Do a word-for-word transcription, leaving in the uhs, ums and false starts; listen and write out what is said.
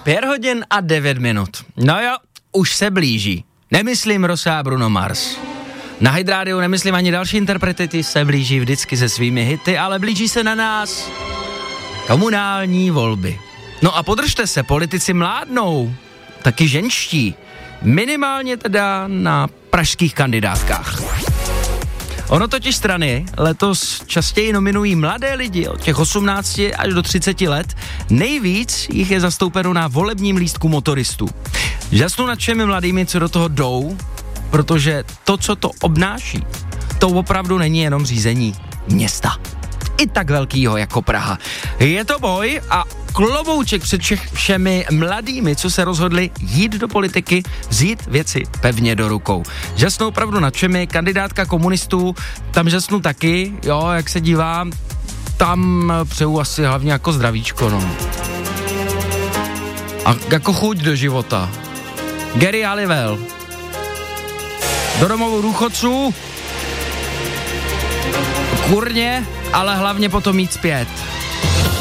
Pět hodin a devět minut. No jo, už se blíží. Nemyslím Rosa a Bruno Mars. Na Hit Radio nemyslím ani další interprety, ty se blíží vždycky se svými hity, ale blíží se na nás komunální volby. No a podržte se, politici mládnou, taky ženští, minimálně teda na pražských kandidátkách. Ono totiž strany letos častěji nominují mladé lidi od těch osmnácti až do třiceti let. Nejvíc jich je zastoupeno na volebním lístku motoristů. Žasnu nad všemi mladými, co do toho jdou, protože to, co to obnáší, to opravdu není jenom řízení města. I tak velkýho jako Praha. Je to boj a klobouček před všemi mladými, co se rozhodli jít do politiky, vzít věci pevně do rukou. Žasnou opravdu nad všemi, kandidátka komunistů, tam žasnu taky, jo, jak se dívám, tam přeju asi hlavně jako zdravíčko, no. A jako chuť do života. Gary Halliwell. Do domovou důchodců, kurně, ale hlavně potom mít zpět.